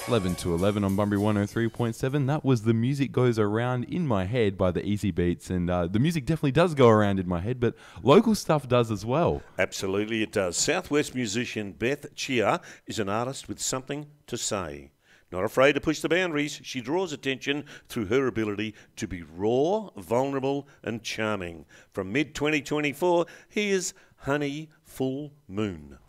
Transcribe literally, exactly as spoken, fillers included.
eleven to eleven on Bunbury one oh three point seven. That was The Music Goes Around in My Head by the Easy Beats. And uh, the music definitely does go around in my head, but local stuff does as well. Absolutely it does. Southwest musician Beth Chia is an artist with something to say. Not afraid to push the boundaries, she draws attention through her ability to be raw, vulnerable and charming. From mid twenty twenty-four, here's Honey Full Moon.